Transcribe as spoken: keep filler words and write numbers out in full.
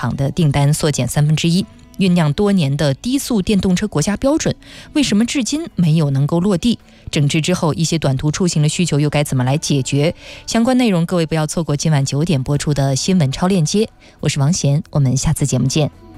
厂的订单缩减三分之一。酝酿多年的低速电动车国家标准，为什么至今没有能够落地？整治之后，一些短途出行的需求又该怎么来解决？相关内容，各位不要错过今晚九点播出的新闻超链接。我是王贤，我们下次节目见。